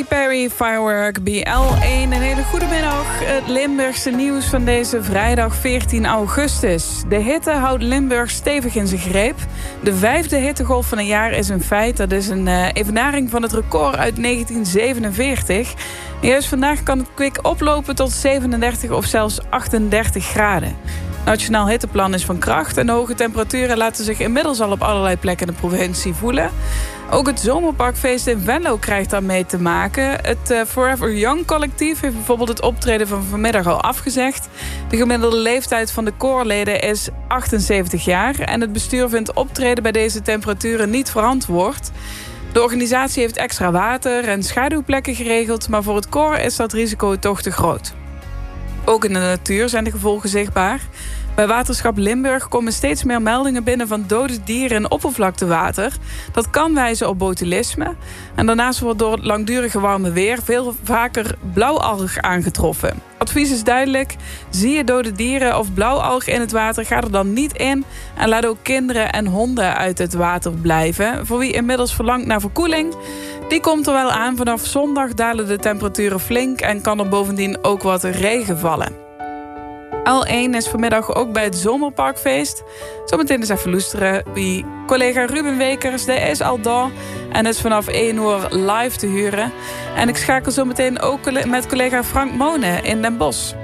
Katy Perry, Firework, BL1. Een hele goede middag. Het Limburgse nieuws van deze vrijdag 14 augustus. De hitte houdt Limburg stevig in zijn greep. De 5e hittegolf van een jaar is een feit. Dat is een evenaring van het record uit 1947. En juist vandaag kan het kwik oplopen tot 37 of zelfs 38 graden. Nationaal hitteplan is van kracht en de hoge temperaturen laten zich inmiddels al op allerlei plekken in de provincie voelen. Ook het Zomerparkfeest in Venlo krijgt daarmee te maken. Het Forever Young collectief heeft bijvoorbeeld het optreden van vanmiddag al afgezegd. De gemiddelde leeftijd van de koorleden is 78 jaar en het bestuur vindt optreden bij deze temperaturen niet verantwoord. De organisatie heeft extra water en schaduwplekken geregeld, maar voor het koor is dat risico toch te groot. Ook in de natuur zijn de gevolgen zichtbaar. Bij Waterschap Limburg komen steeds meer meldingen binnen van dode dieren in oppervlaktewater. Dat kan wijzen op botulisme. En daarnaast wordt door het langdurige warme weer veel vaker blauwalg aangetroffen. Advies is duidelijk: zie je dode dieren of blauwalg in het water, ga er dan niet in. En laat ook kinderen en honden uit het water blijven. Voor wie inmiddels verlangt naar verkoeling, die komt er wel aan. Vanaf zondag dalen de temperaturen flink en kan er bovendien ook wat regen vallen. L1 is vanmiddag ook bij het Zomerparkfeest. Zometeen eens even loesteren wie collega Ruben Wekers, die is al daar en is vanaf 1 uur live te huren. En ik schakel zometeen ook met collega Frank Monen in Den Bosch.